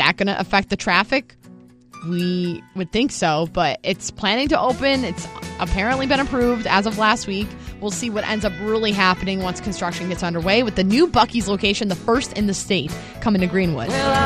that going to affect the traffic? We would think so, but it's planning to open. It's apparently been approved as of last week. We'll see what ends up really happening once construction gets underway with the new Buc-ee's location, the first in the state, coming to Greenwood.